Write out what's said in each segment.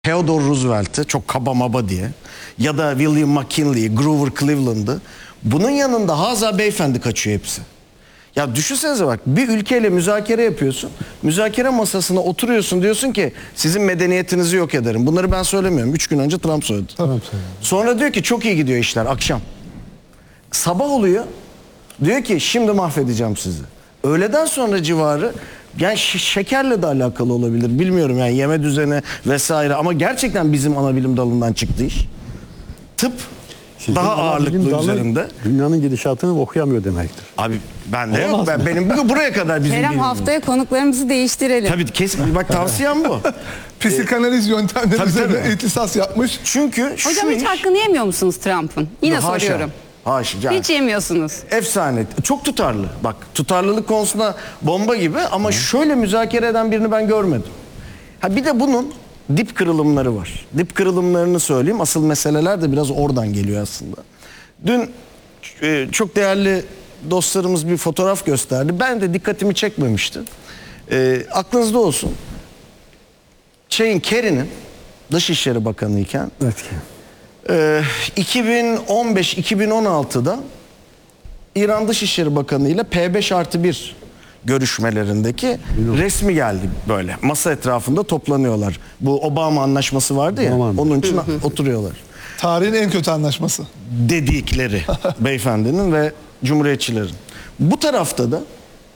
Theodore Roosevelt'ı çok kaba maba diye ya da William McKinley'i, Grover Cleveland'ı, bunun yanında haza beyefendi kaçıyor hepsi. Ya düşünsenize bak, bir ülkeyle müzakere yapıyorsun. Müzakere masasına oturuyorsun, diyorsun ki sizin medeniyetinizi yok ederim. Bunları ben söylemiyorum. 3 gün önce Trump söyledi. Tamam. Sonra diyor ki çok iyi gidiyor işler akşam. Sabah oluyor. Diyor ki şimdi mahvedeceğim sizi. Öğleden sonra civarı, yani şekerle de alakalı olabilir. Bilmiyorum yani, yeme düzeni vesaire, ama gerçekten bizim ana bilim dalından çıktı iş. Tıp Sizin daha ana ağırlıklı bilim dalı üzerinde. Dünyanın gidişatını okuyamıyor demektir. Abi ben de yok. Olamaz mı? Benim buraya kadar bizim Kerem, bilim. haftaya konuklarımızı değiştirelim. Tabii kesin, bak tavsiyem bu. Psikanaliz yöntemleri Tabii, üzerine tabii. ihtisas yapmış. Çünkü şu Hocam hiç iş... hakkını yemiyor musunuz Trump'ın? Yine Haşa, soruyorum. haşa, yani Hiç yemiyorsunuz. efsane. Çok tutarlı. Bak, tutarlılık konusunda bomba gibi, ama şöyle müzakere eden birini ben görmedim. Ha bir de bunun dip kırılımları var. Dip kırılımlarını söyleyeyim. Asıl meseleler de biraz oradan geliyor aslında. Dün çok değerli dostlarımız bir fotoğraf gösterdi. Ben de dikkatimi çekmemişti. Aklınızda olsun. Kerry'nin Dışişleri Bakanı iken Evet. 2015-2016'da İran Dışişleri Bakanı ile P5+1 görüşmelerindeki resmi geldi böyle. Masa etrafında toplanıyorlar. Bu Obama anlaşması vardı ya. Obama. Onun için oturuyorlar. Tarihin en kötü anlaşması. Dedikleri beyefendinin ve cumhuriyetçilerin. Bu tarafta da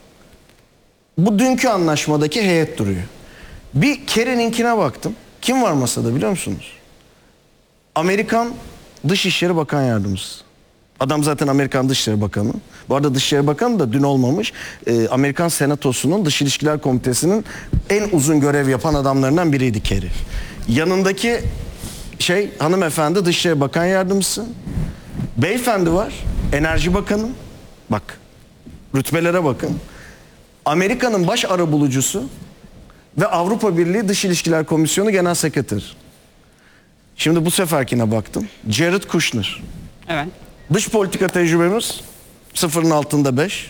bu dünkü anlaşmadaki heyet duruyor. Bir Kerry'ninkine baktım. Kim var masada biliyor musunuz? Amerikan Dışişleri Bakan Yardımcısı. Adam zaten Amerikan Dışişleri Bakanı. Bu arada Dışişleri Bakanı da dün olmamış. Amerikan Senatosu'nun Dış İlişkiler Komitesi'nin en uzun görev yapan adamlarından biriydi Kerry. Yanındaki hanımefendi Dışişleri Bakan Yardımcısı. Beyefendi var, Enerji Bakanı. Bak, rütbelere bakın. Amerika'nın baş arabulucusu ve Avrupa Birliği Dış İlişkiler Komisyonu Genel Sekreteri. Şimdi bu seferkine baktım. Jared Kushner. Evet. Dış politika tecrübemiz 0'ın altında 5.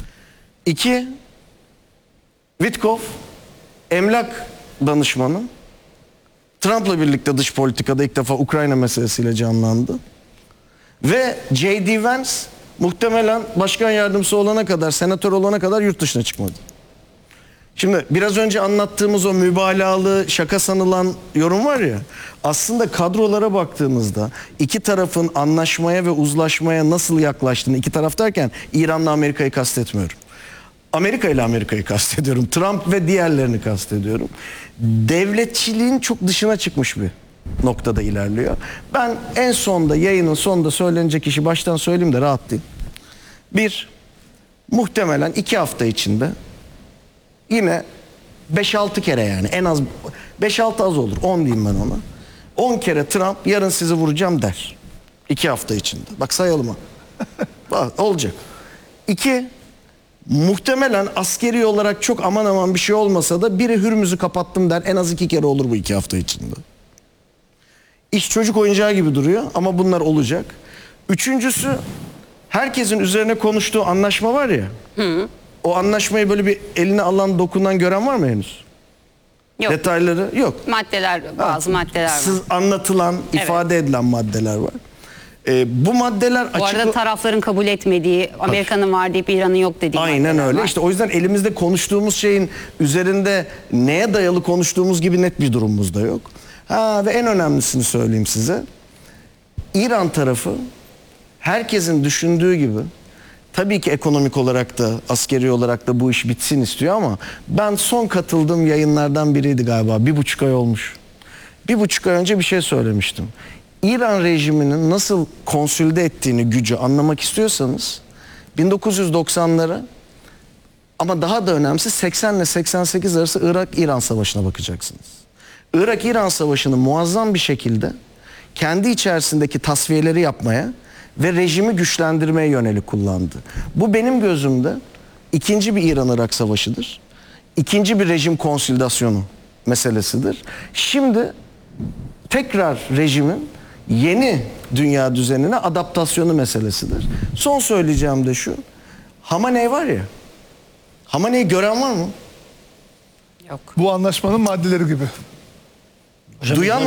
2. Witkoff, emlak danışmanı. Trump'la birlikte dış politikada ilk defa Ukrayna meselesiyle canlandı. Ve J.D. Vance muhtemelen başkan yardımcısı olana kadar, senatör olana kadar yurt dışına çıkmadı. Şimdi biraz önce anlattığımız o mübalağalı, şaka sanılan yorum var ya, aslında kadrolara baktığımızda iki tarafın anlaşmaya ve uzlaşmaya nasıl yaklaştığını, iki taraf derken İran'la Amerika'yı kastetmiyorum. Amerika ile Amerika'yı kastediyorum. Trump ve diğerlerini kastediyorum. Devletçiliğin çok dışına çıkmış bir noktada ilerliyor. Ben en sonda, yayının sonunda söylenecek işi baştan söyleyeyim de rahatlayayım. Bir, muhtemelen 2 hafta içinde yine 5-6 kere, yani en az 5-6 az olur, 10 diyeyim ben ona. 10 kere Trump yarın sizi vuracağım der. 2 hafta içinde. Bak sayalım ha. Bak, olacak. 2, muhtemelen askeri olarak çok aman aman bir şey olmasa da biri Hürmüz'ü kapattım der. En az 2 kere olur bu 2 hafta içinde. İş çocuk oyuncağı gibi duruyor ama bunlar olacak. Üçüncüsü, herkesin üzerine konuştuğu anlaşma var ya. O anlaşmayı böyle bir eline alan, dokunan, gören var mı henüz? Yok. Detayları yok. Maddeler, bazı maddeler var. Anlatılan, ifade edilen maddeler var. Bu maddeler Bu açık... arada tarafların kabul etmediği, Amerika'nın var deyip İran'ın yok dediği Aynen maddeler öyle. var. İşte o yüzden elimizde konuştuğumuz şeyin üzerinde neye dayalı konuştuğumuz gibi net bir durumumuz da yok. Ve en önemlisini söyleyeyim size. İran tarafı herkesin düşündüğü gibi tabii ki ekonomik olarak da askeri olarak da bu iş bitsin istiyor, ama ben son katıldığım yayınlardan biriydi galiba. 1,5 ay olmuş. 1,5 ay önce bir şey söylemiştim. İran rejiminin nasıl konsolide ettiğini, gücü anlamak istiyorsanız 1990'lara, ama daha da önemlisi 80 ile 88 arası Irak-İran Savaşı'na bakacaksınız. Irak-İran Savaşı'nı muazzam bir şekilde kendi içerisindeki tasfiyeleri yapmaya ve rejimi güçlendirmeye yönelik kullandı. Bu benim gözümde ikinci bir İran-Irak Savaşı'dır. İkinci bir rejim konsolidasyonu meselesidir. Şimdi tekrar rejimin yeni dünya düzenine adaptasyonu meselesidir. Son söyleyeceğim de şu. Hamaney var ya. Hamaney'i gören var mı? Yok. Bu anlaşmanın maddeleri gibi. Duyan